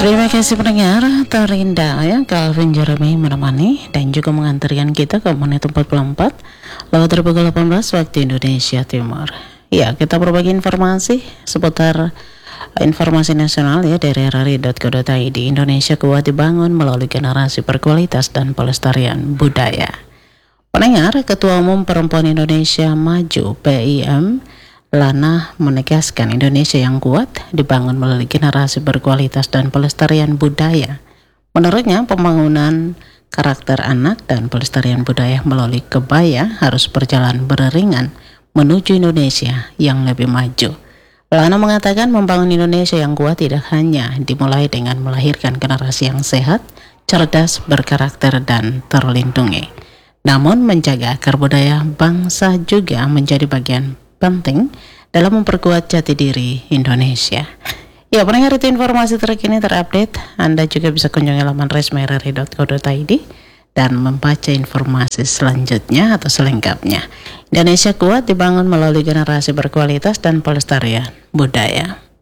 Terima kasih pendengar terindah ya, Calvin Jeremy menemani dan juga mengantarkan kita ke menit 44 lewat pukul 18 waktu Indonesia Timur. Ya, kita berbagi informasi seputar informasi nasional ya dari rri.co.id. Indonesia kuat dibangun melalui generasi berkualitas dan pelestarian budaya. Pendengar, Ketua Umum Perempuan Indonesia Maju (PIM) Lana menegaskan Indonesia yang kuat dibangun melalui generasi berkualitas dan pelestarian budaya. Menurutnya, pembangunan karakter anak dan pelestarian budaya melalui kebaya harus berjalan beriringan menuju Indonesia yang lebih maju. Lana mengatakan membangun Indonesia yang kuat tidak hanya dimulai dengan melahirkan generasi yang sehat, cerdas, berkarakter, dan terlindungi. Namun menjaga akar budaya bangsa juga menjadi bagian penting dalam memperkuat jati diri Indonesia. Ya, pendengar, itu informasi terkini terupdate. Anda juga bisa kunjungi laman resmi rri.co.id dan membaca informasi selanjutnya atau selengkapnya. Indonesia kuat dibangun melalui generasi berkualitas dan pelestarian budaya.